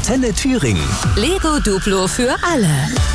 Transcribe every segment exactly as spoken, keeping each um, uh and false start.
Antenne Thüringen. Lego Duplo für alle.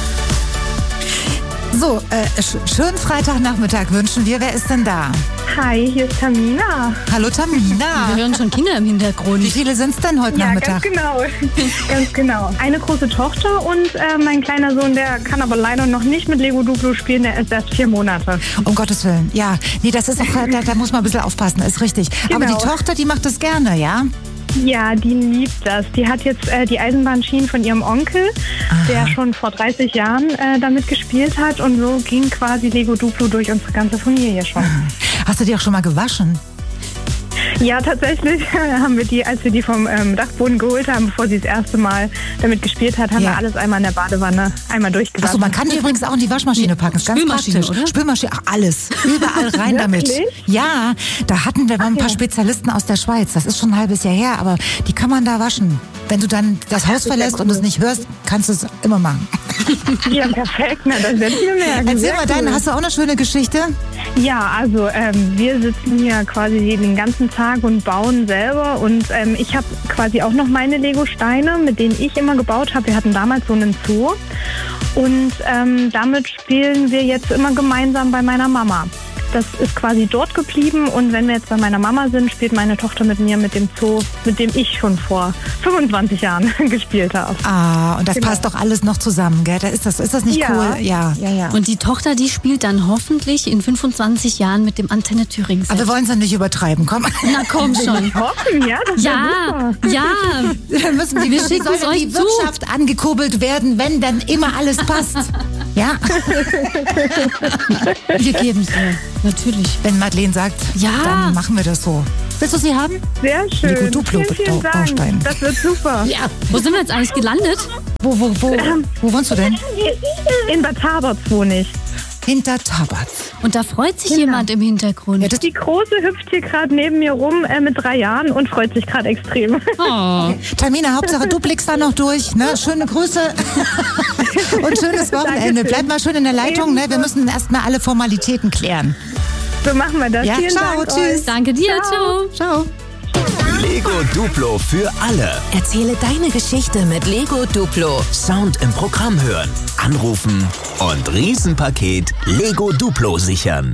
So, äh, sch- schönen Freitagnachmittag wünschen wir. Wer ist denn da? Hi, hier ist Tamina. Hallo Tamina. Wir hören schon Kinder im Hintergrund. Wie viele sind es denn heute Ja, Nachmittag? ganz genau. ganz genau. Eine große Tochter und äh, mein kleiner Sohn, der kann aber leider noch nicht mit Lego Duplo spielen, der ist erst vier Monate. Um Gottes Willen. Ja, nee, das ist auch, da, da muss man ein bisschen aufpassen, ist richtig. Aber Genau. die Tochter, die macht das gerne, ja? Ja, die liebt das. Die hat jetzt äh, die Eisenbahnschienen von ihrem Onkel, Aha. der schon vor dreißig Jahren äh, damit gespielt hat. Und so ging quasi Lego Duplo durch unsere ganze Familie schon. Hast du die auch schon mal gewaschen? Ja, tatsächlich haben wir die, als wir die vom ähm, Dachboden geholt haben, bevor sie das erste Mal damit gespielt hat, haben Ja. wir alles einmal in der Badewanne einmal durchgewaschen. Achso, man kann die übrigens auch in die Waschmaschine packen. Ist ganz Spülmaschine, praktisch. oder? Spülmaschine, ach, alles. Überall rein damit. Wirklich? Ja, da hatten wir mal ein Ach paar ja. Spezialisten aus der Schweiz. Das ist schon ein halbes Jahr her, aber die kann man da waschen. Wenn du dann das Haus ist ja verlässt und cool. es nicht hörst, kannst du es immer machen. Ja, perfekt. Na, das werde ich mir merken. Erzähl Sehr mal cool. deine, hast du auch eine schöne Geschichte? Ja, also ähm, wir sitzen hier quasi den ganzen Tag und bauen selber und ähm, ich habe quasi auch noch meine Lego-Steine, mit denen ich immer gebaut habe. Wir hatten damals so einen Zoo und ähm, damit spielen wir jetzt immer gemeinsam bei meiner Mama. Das ist quasi dort geblieben und wenn wir jetzt bei meiner Mama sind, spielt meine Tochter mit mir mit dem Zoo, mit dem ich schon vor fünfundzwanzig Jahren gespielt habe. Ah, und das Genau. passt doch alles noch zusammen, gell? Da ist das, ist das nicht Ja. cool? Ja, ja, ja. Und die Tochter, die spielt dann hoffentlich in fünfundzwanzig Jahren mit dem Antenne Thüringen. Aber wir wollen es ja nicht übertreiben, komm. Na komm schon. Hoffen, ja, das wäre Ja, super. ja. Wir müssen die, Wir wie schicken's soll denn die euch zu. Wirtschaft angekurbelt werden, wenn dann immer alles passt. Ja, Wir geben es dir. Natürlich. wenn Madeleine sagt, Ja. dann machen wir das so. Willst du sie haben? Sehr schön. Lego Duplo vielen, vielen Bau- Baustein. Dank. Das wird super. Ja. Wo sind wir jetzt eigentlich gelandet? Wo, wo, wo, wo wohnst du denn? In Bad Taberz wohne ich. Hinter Tabat. Und da freut sich Genau. jemand im Hintergrund. Ja, das, Die Große hüpft hier gerade neben mir rum äh, mit drei Jahren und freut sich gerade extrem. oh. Tamina, Hauptsache du blickst da noch durch. Ne? Schöne Grüße und schönes Wochenende. Dankeschön. Bleib mal schön in der Leitung. Ne? Wir müssen erstmal alle Formalitäten klären. So machen wir das. Ja, Vielen ciao, Dank tschüss. euch. Danke dir. Ciao. Ciao. Lego Duplo für alle. Erzähle deine Geschichte mit Lego Duplo. Sound im Programm hören, anrufen und Riesenpaket Lego Duplo sichern.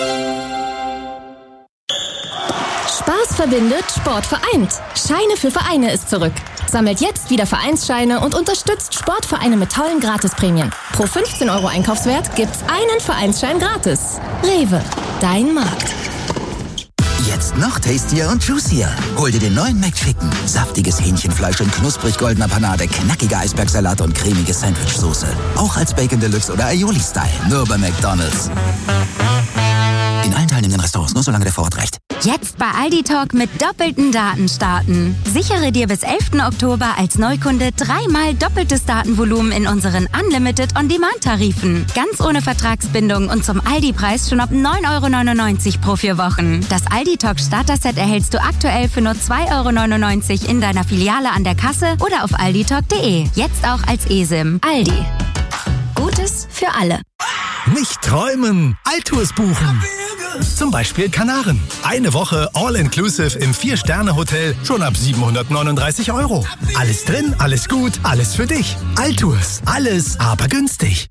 Spaß verbindet, Sport vereint. Scheine für Vereine ist zurück. Sammelt jetzt wieder Vereinsscheine und unterstützt Sportvereine mit tollen Gratisprämien. Pro fünfzehn Euro Einkaufswert gibt's einen Vereinsschein gratis. Rewe, dein Markt. Jetzt noch tastier und juicier. Hol dir den neuen McChicken. Saftiges Hähnchenfleisch in knusprig goldener Panade, knackige Eisbergsalat und cremige Sandwichsoße. Auch als Bacon Deluxe oder Aioli-Style. Nur bei McDonald's. In allen teilnehmenden Restaurants, nur solange der Vorrat reicht. Jetzt bei Aldi Talk mit doppelten Daten starten. Sichere dir bis elften Oktober als Neukunde dreimal doppeltes Datenvolumen in unseren Unlimited On-Demand-Tarifen. Ganz ohne Vertragsbindung und zum Aldi-Preis schon ab neun Euro neunundneunzig pro vier Wochen. Das Aldi Talk Starter-Set erhältst du aktuell für nur zwei Euro neunundneunzig in deiner Filiale an der Kasse oder auf alditalk punkt de. Jetzt auch als eSIM. Aldi. Gutes für alle. Nicht träumen, Altours buchen. Zum Beispiel Kanaren. Eine Woche All-Inclusive im Vier-Sterne-Hotel schon ab siebenhundertneununddreißig Euro. Alles drin, alles gut, alles für dich. Altours, alles aber günstig.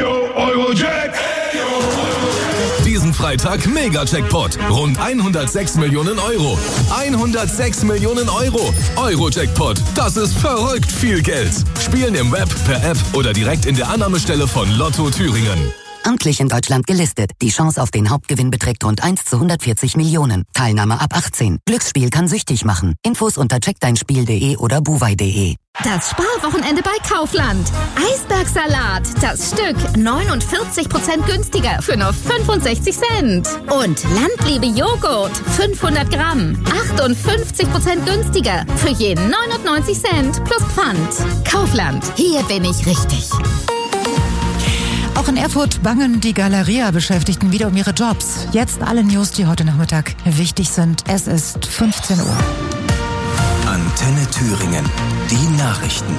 Diesen Freitag Mega-Jackpot. Rund hundertsechs Millionen Euro. hundertsechs Millionen Euro. Euro-Jackpot. Das ist verrückt viel Geld. Spielen im Web, per App oder direkt in der Annahmestelle von Lotto Thüringen. Amtlich in Deutschland gelistet. Die Chance auf den Hauptgewinn beträgt rund eins zu hundertvierzig Millionen. Teilnahme ab achtzehn. Glücksspiel kann süchtig machen. Infos unter check dein spiel punkt de oder buwei punkt de. Das Sparwochenende bei Kaufland. Eisbergsalat, das Stück neunundvierzig Prozent günstiger für nur fünfundsechzig Cent. Und Landliebe Joghurt, fünfhundert Gramm, achtundfünfzig Prozent günstiger für je neunundneunzig Cent plus Pfand. Kaufland, hier bin ich richtig. Auch in Erfurt bangen die Galeria-Beschäftigten wieder um ihre Jobs. Jetzt alle News, die heute Nachmittag wichtig sind. Es ist fünfzehn Uhr. Antenne Thüringen. Die Nachrichten.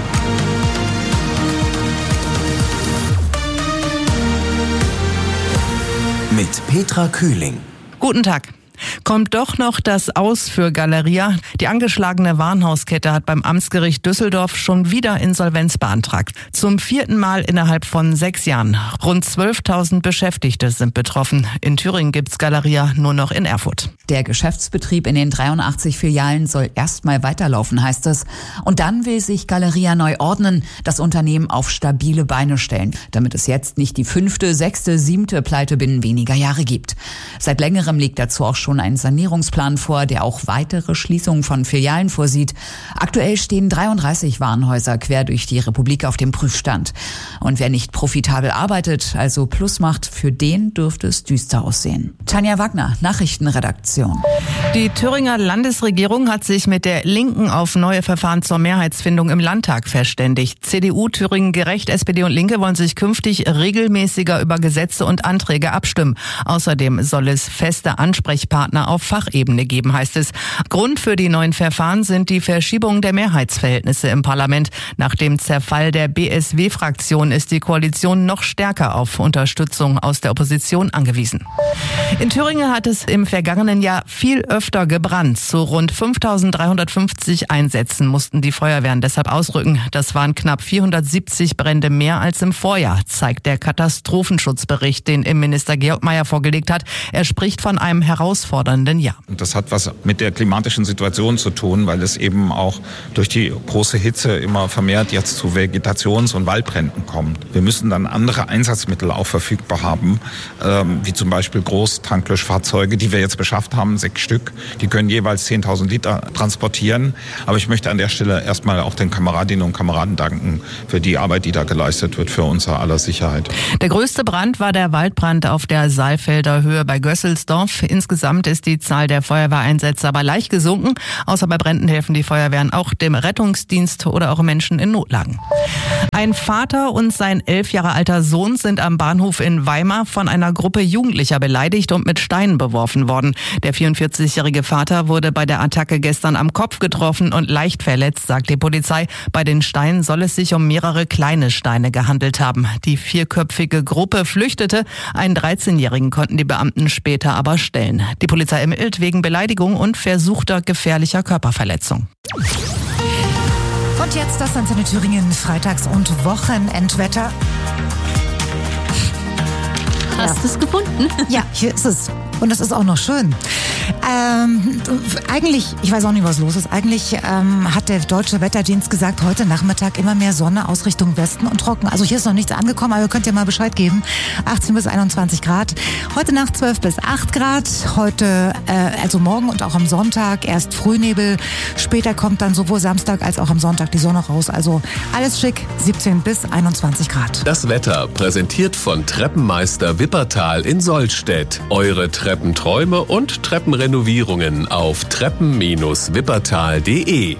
Mit Petra Kühling. Guten Tag. Kommt doch noch das Aus für Galeria. Die angeschlagene Warenhauskette hat beim Amtsgericht Düsseldorf schon wieder Insolvenz beantragt. Zum vierten Mal innerhalb von sechs Jahren. Rund zwölftausend Beschäftigte sind betroffen. In Thüringen gibt's Galeria nur noch in Erfurt. Der Geschäftsbetrieb in den dreiundachtzig Filialen soll erstmal weiterlaufen, heißt es. Und dann will sich Galeria neu ordnen, das Unternehmen auf stabile Beine stellen, damit es jetzt nicht die fünfte, sechste, siebte Pleite binnen weniger Jahre gibt. Seit längerem liegt dazu auch schon ein Sanierungsplan vor, der auch weitere Schließungen von Filialen vorsieht. Aktuell stehen dreiunddreißig Warenhäuser quer durch die Republik auf dem Prüfstand. Und wer nicht profitabel arbeitet, also Plus macht, für den dürfte es düster aussehen. Tanja Wagner, Nachrichtenredaktion. Die Thüringer Landesregierung hat sich mit der Linken auf neue Verfahren zur Mehrheitsfindung im Landtag verständigt. C D U, Thüringen Gerecht, S P D und Linke wollen sich künftig regelmäßiger über Gesetze und Anträge abstimmen. Außerdem soll es feste Ansprechpartner auf Fachebene geben, heißt es. Grund für die neuen Verfahren sind die Verschiebung der Mehrheitsverhältnisse im Parlament. Nach dem Zerfall der B S W-Fraktion ist die Koalition noch stärker auf Unterstützung aus der Opposition angewiesen. In Thüringen hat es im vergangenen Jahr viel öfter gebrannt. Zu rund fünftausenddreihundertfünfzig Einsätzen mussten die Feuerwehren deshalb ausrücken. Das waren knapp vierhundertsiebzig Brände mehr als im Vorjahr, zeigt der Katastrophenschutzbericht, den Innenminister Georg Mayer vorgelegt hat. Er spricht von einem herausfordernden Jahr. Das hat was mit der klimatischen Situation zu tun, weil es eben auch durch die große Hitze immer vermehrt jetzt zu Vegetations- und Waldbränden kommt. Wir müssen dann andere Einsatzmittel auch verfügbar haben, ähm, wie zum Beispiel Großtanklöschfahrzeuge, die wir jetzt beschafft haben, sechs Stück. Die können jeweils zehntausend Liter transportieren. Aber ich möchte an der Stelle erstmal auch den Kameradinnen und Kameraden danken für die Arbeit, die da geleistet wird für unser aller Sicherheit. Der größte Brand war der Waldbrand auf der Saalfelder Höhe bei Gösselsdorf. Insgesamt ist die Zahl der Feuerwehreinsätze aber leicht gesunken. Außer bei Bränden helfen die Feuerwehren auch dem Rettungsdienst oder auch Menschen in Notlagen. Ein Vater und sein elf Jahre alter Sohn sind am Bahnhof in Weimar von einer Gruppe Jugendlicher beleidigt und mit Steinen beworfen worden. Der vierundvierzigjährige Vater wurde bei der Attacke gestern am Kopf getroffen und leicht verletzt, sagt die Polizei. Bei den Steinen soll es sich um mehrere kleine Steine gehandelt haben. Die vierköpfige Gruppe flüchtete. Einen dreizehnjährigen konnten die Beamten später aber stellen. Die Polizei ermittelt wegen Beleidigung und versuchter gefährlicher Körperverletzung. Und jetzt das Antenne Thüringen Freitags- und Wochenendwetter. Hast du es gefunden? Ja, hier ist es. Und es ist auch noch schön. Ähm, eigentlich, ich weiß auch nicht, was los ist. Eigentlich ähm, hat der Deutsche Wetterdienst gesagt, heute Nachmittag immer mehr Sonne, Ausrichtung Westen und trocken. Also hier ist noch nichts angekommen, aber ihr könnt ja mal Bescheid geben. achtzehn bis einundzwanzig Grad. Heute Nacht zwölf bis acht Grad. Heute, äh, also morgen und auch am Sonntag erst Frühnebel. Später kommt dann sowohl Samstag als auch am Sonntag die Sonne raus. Also alles schick, siebzehn bis einundzwanzig Grad. Das Wetter präsentiert von Treppenmeister Wippertal in Sollstedt. Eure Treppenträume und Treppenrenovierungen auf treppen Bindestrich wippertal punkt de.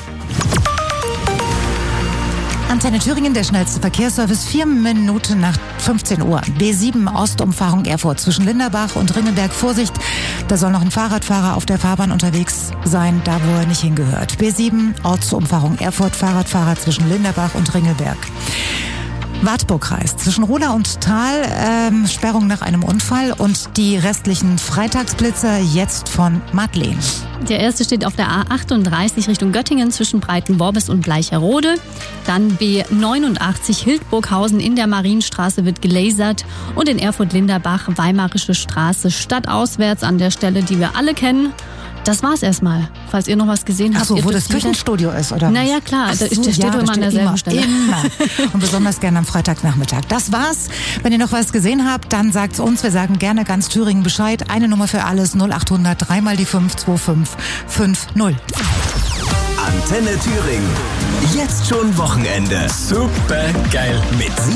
Antenne Thüringen, der schnellste Verkehrsservice, vier Minuten nach fünfzehn Uhr. B sieben Ostumfahrung Erfurt zwischen Linderbach und Ringelberg. Vorsicht, da soll noch ein Fahrradfahrer auf der Fahrbahn unterwegs sein, da wo er nicht hingehört. B sieben Ortsumfahrung Erfurt, Fahrradfahrer zwischen Linderbach und Ringelberg. Wartburgkreis. Zwischen Roda und Thal ähm, Sperrung nach einem Unfall und die restlichen Freitagsblitzer jetzt von Madeleine. Der erste steht auf der A achtunddreißig Richtung Göttingen zwischen Breitenworbis und Bleicherode. Dann B neunundachtzig Hildburghausen in der Marienstraße wird gelasert und in Erfurt-Linderbach Weimarische Straße stadtauswärts an der Stelle, die wir alle kennen. Das war's erstmal. Falls ihr noch was gesehen habt. Ach so, wo das Küchenstudio ist, oder? Naja, klar. Ach so, da, da steht ja, immer da an derselben immer, Stelle. Immer. Und besonders gerne am Freitagnachmittag. Das war's. Wenn ihr noch was gesehen habt, dann sagt's uns. Wir sagen gerne ganz Thüringen Bescheid. Eine Nummer für alles. null achthundert drei mal die fünf zwei fünf fünf null. Antenne Thüringen. Jetzt schon Wochenende. Super geil. Mit